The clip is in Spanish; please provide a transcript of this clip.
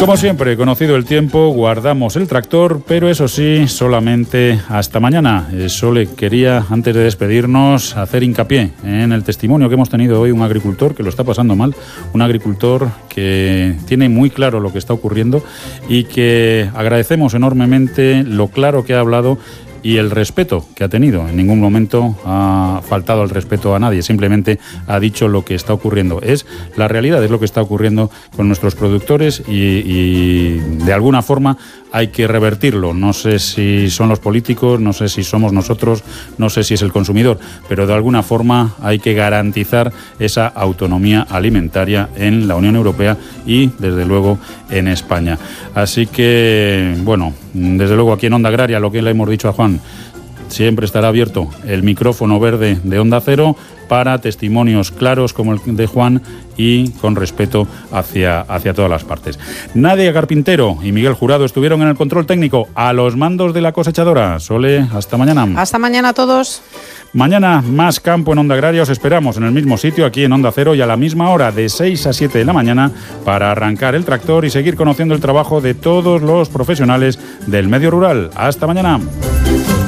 como siempre, conocido el tiempo, guardamos el tractor, pero eso sí, solamente hasta mañana. Sole quería, antes de despedirnos, hacer hincapié en el testimonio que hemos tenido hoy, un agricultor que lo está pasando mal, un agricultor que tiene muy claro lo que está ocurriendo y que agradecemos enormemente lo claro que ha hablado y el respeto que ha tenido. En ningún momento ha faltado el respeto a nadie, simplemente ha dicho lo que está ocurriendo. Es la realidad, es lo que está ocurriendo con nuestros productores y de alguna forma hay que revertirlo. No sé si son los políticos, no sé si somos nosotros, no sé si es el consumidor, pero de alguna forma hay que garantizar esa autonomía alimentaria en la Unión Europea y, desde luego, en España. Así que, bueno, desde luego aquí en Onda Agraria, lo que le hemos dicho a Juan, siempre estará abierto el micrófono verde de Onda Cero para testimonios claros como el de Juan y con respeto hacia todas las partes. Nadia Carpintero y Miguel Jurado estuvieron en el control técnico a los mandos de la cosechadora. Sole, hasta mañana. Hasta mañana a todos. Mañana más campo en Onda Agraria. Os esperamos en el mismo sitio, aquí en Onda Cero, y a la misma hora, de 6 a 7 de la mañana, para arrancar el tractor y seguir conociendo el trabajo de todos los profesionales del medio rural. Hasta mañana.